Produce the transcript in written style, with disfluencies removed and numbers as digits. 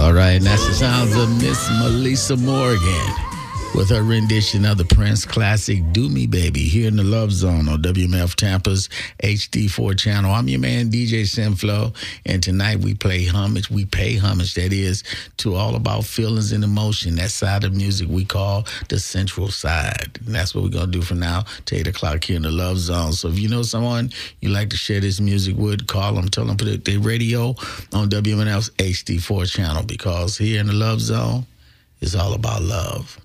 All right, and that's the sounds of Miss Melissa Morgan with her rendition of the Prince classic Do Me Baby here in the Love Zone on WMF Tampa's HD4 channel. I'm your man, DJ Simflow, and tonight we play homage. We pay homage, that is, to all about feelings and emotion, that side of music we call the sensual side. And that's what we're going to do from now to 8 o'clock here in the Love Zone. So if you know someone you like to share this music with, call them, tell them to put the radio on WMF's HD4 channel, because here in the Love Zone, it's all about love.